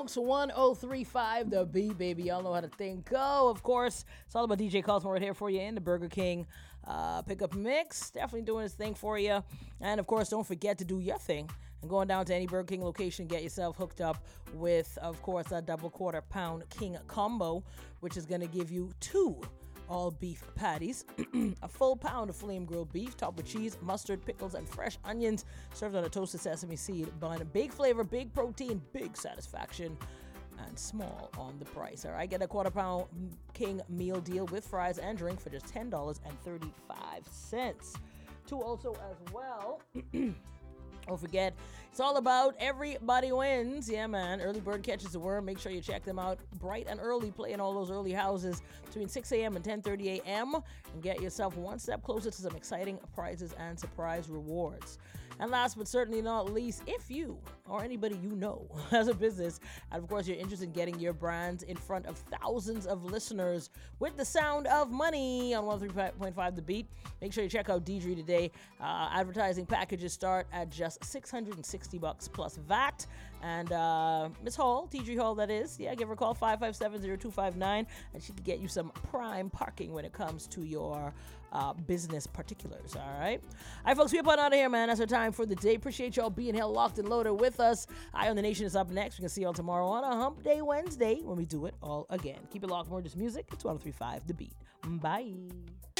folks. 1035 The Beat, baby. Y'all know how the thing go. Of course, it's all about DJ Cosmo right here for you in the Burger King pickup mix. Definitely doing his thing for you. And, of course, don't forget to do your thing. And going down to any Burger King location, get yourself hooked up with, of course, a double quarter pound King combo, which is going to give you 2 all beef patties, a full pound of flame grilled beef, topped with cheese, mustard, pickles, and fresh onions, served on a toasted sesame seed bun. Big flavor, big protein, big satisfaction, and small on the price. All right, get a quarter pound King meal deal with fries and drink for just $10.35. 2 also as well. Don't forget, it's all about everybody wins. Yeah, man. Early bird catches the worm. Make sure you check them out bright and early, playing all those early houses between 6 a.m. and 10:30 a.m. and get yourself one step closer to some exciting prizes and surprise rewards. And last but certainly not least, if you or anybody you know has a business, and of course you're interested in getting your brand in front of thousands of listeners with the sound of money on 103.5 The Beat, make sure you check out Deidre today. Advertising packages start at just $660 plus VAT. And Miss Hall, Deidre Hall, that is, yeah, give her a call, 557-0259, and she can get you some prime parking when it comes to your business particulars. All right, folks, we up on out of here, man. That's our time for the day. Appreciate y'all being here locked and loaded with us. Eye on the Nation is up next. We can see y'all tomorrow on a Hump Day Wednesday when we do it all again. Keep it locked, more just music. It's 103.5 The Beat. Bye.